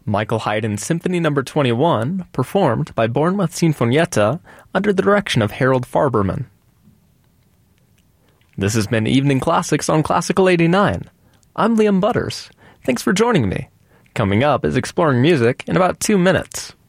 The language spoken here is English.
Michael Haydn's Symphony No. 21, performed by Bournemouth Sinfonietta under the direction of Harold Farberman. This has been Evening Classics on Classical 89. I'm Liam Butters. Thanks for joining me. Coming up is Exploring Music in about 2 minutes.